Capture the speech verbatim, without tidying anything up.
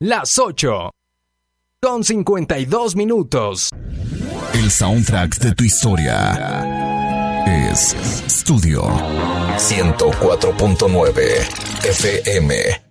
las ocho con cincuenta y dos minutos. El soundtrack de tu historia es Studio ciento cuatro punto nueve F M.